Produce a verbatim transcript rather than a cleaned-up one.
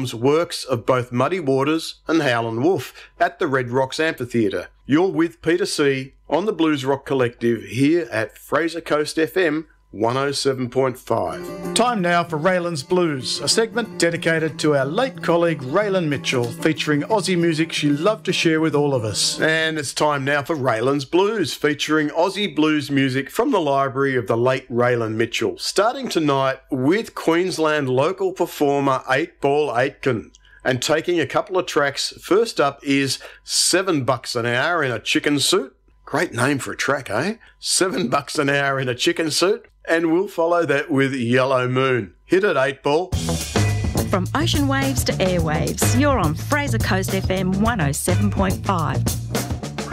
performs works of both Muddy Waters and Howlin' Wolf at the Red Rocks Amphitheatre. You're with Peter C. on the Blues Rock Collective here at Fraser Coast F M one oh seven point five. Time now for Raylan's Blues, a segment dedicated to our late colleague Raylan Mitchell, featuring Aussie music she loved to share with all of us. And it's time now for Raylan's Blues, featuring Aussie blues music from the library of the late Raylan Mitchell, starting tonight with Queensland local performer eight Ball Aitken. And taking a couple of tracks, first up is Seven Bucks an Hour in a Chicken Suit. Great name for a track, eh? Seven Bucks an Hour in a Chicken Suit. And we'll follow that with Yellow Moon. Hit it, eight Ball. From ocean waves to airwaves, you're on Fraser Coast F M one oh seven point five.